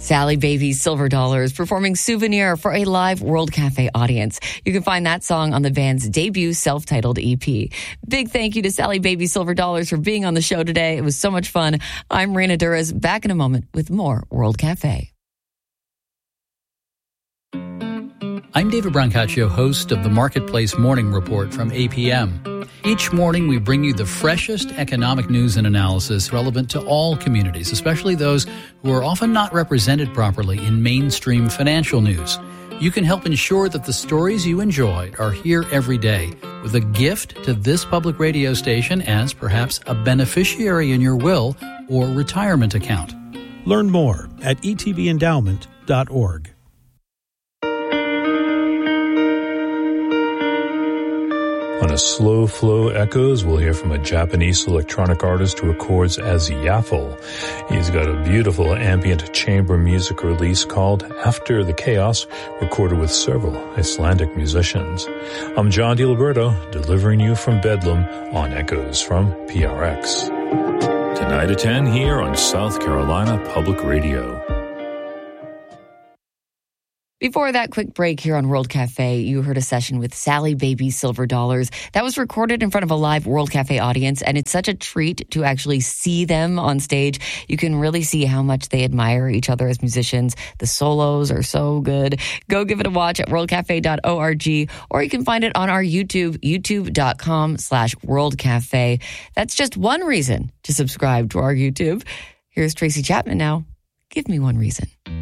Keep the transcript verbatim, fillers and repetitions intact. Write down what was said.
Sally Baby Silver Dollars performing Souvenir for a live World Cafe audience. You can find that song on the band's debut self-titled E P. Big thank you to Sally Baby Silver Dollars for being on the show today. It was so much fun. I'm Raina Duras, back in a moment with more World Cafe. I'm David Brancaccio, host of the Marketplace Morning Report from A P M. Each morning, we bring you the freshest economic news and analysis relevant to all communities, especially those who are often not represented properly in mainstream financial news. You can help ensure that the stories you enjoyed are here every day with a gift to this public radio station as perhaps a beneficiary in your will or retirement account. Learn more at e t b endowment dot org. On a Slow Flow Echoes, we'll hear from a Japanese electronic artist who records as Yaffle. He's got a beautiful ambient chamber music release called After the Chaos, recorded with several Icelandic musicians. I'm John DiLiberto, delivering you from Bedlam on Echoes from P R X. Tonight at ten here on South Carolina Public Radio. Before that quick break here on World Cafe, you heard a session with Sally Baby Silver Dollars. That was recorded in front of a live World Cafe audience, and it's such a treat to actually see them on stage. You can really see how much they admire each other as musicians. The solos are so good. Go give it a watch at world cafe dot org, or you can find it on our YouTube, youtube.com slash World Cafe. That's just one reason to subscribe to our YouTube. Here's Tracy Chapman now. Give me one reason.